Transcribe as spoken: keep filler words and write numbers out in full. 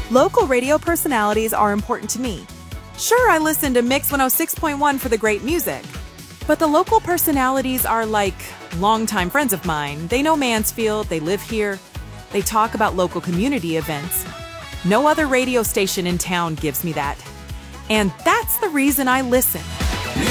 Local radio personalities are important to me. Sure, I listen to Mix one oh six point one for the great music. But the local personalities are like longtime friends of mine. They know Mansfield, they live here, they talk about local community events. No other radio station in town gives me that. And that's the reason I listen.